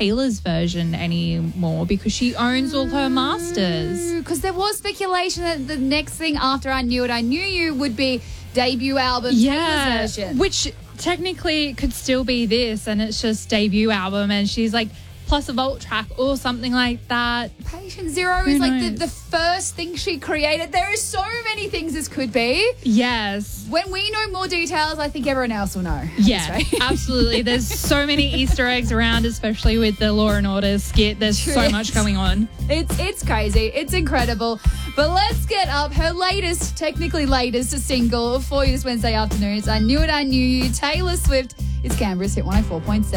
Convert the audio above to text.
Taylor's version anymore because she owns all her masters. Because there was speculation that the next thing after I Knew It, I Knew You would be debut album Taylor's version. Which technically could still be this, and it's just debut album, and she's like plus a vault track or something like that. Patient Zero is like the first thing she created. There are so many things this could be. Yes. When we know more details, I think everyone else will know. Yeah, absolutely. There's so many Easter eggs around, especially with the Law and Order skit. There's so much going on. It's crazy. It's incredible. But let's get up her technically latest single for you this Wednesday afternoon. It's I Knew It, I Knew You. Taylor Swift is Canberra's Hit 104.7.